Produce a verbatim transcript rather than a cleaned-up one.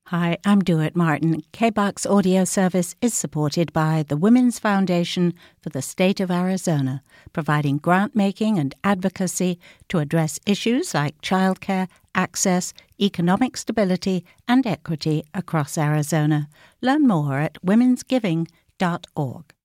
Hi, I'm Dewitt Martin. K B O X audio service is supported by the Women's Foundation for the State of Arizona, providing grant-making and advocacy to address issues like childcare, access, economic stability, and equity across Arizona. Learn more at womens giving dot org.